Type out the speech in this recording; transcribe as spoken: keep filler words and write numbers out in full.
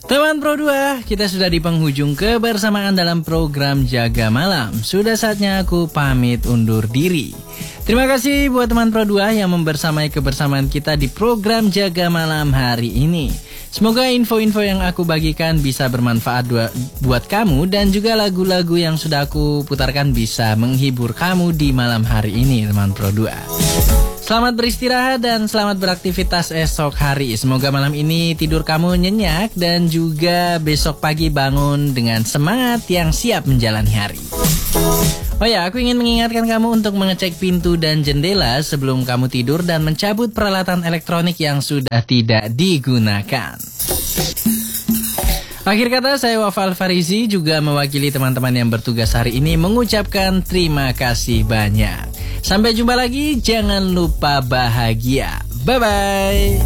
Teman Pro dua, kita sudah di penghujung kebersamaan dalam program Jaga Malam. Sudah saatnya aku pamit undur diri. Terima kasih buat teman Pro dua yang membersamai kebersamaan kita di program Jaga Malam hari ini. Semoga info-info yang aku bagikan bisa bermanfaat buat kamu dan juga lagu-lagu yang sudah aku putarkan bisa menghibur kamu di malam hari ini, teman Pro dua. Selamat beristirahat dan selamat beraktivitas esok hari. Semoga malam ini tidur kamu nyenyak dan juga besok pagi bangun dengan semangat yang siap menjalani hari. Oh ya, aku ingin mengingatkan kamu untuk mengecek pintu dan jendela sebelum kamu tidur dan mencabut peralatan elektronik yang sudah tidak digunakan. Akhir kata, saya Wafa Alfarizi juga mewakili teman-teman yang bertugas hari ini mengucapkan terima kasih banyak. Sampai jumpa lagi, jangan lupa bahagia. Bye-bye.